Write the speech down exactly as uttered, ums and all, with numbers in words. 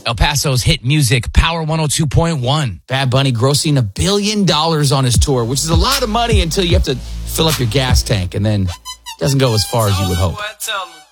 El Paso's hit music, Power one oh two point one. Bad Bunny grossing a billion dollars on his tour, which is a lot of money until you have to fill up your gas tank, and then it doesn't go as far as you would hope.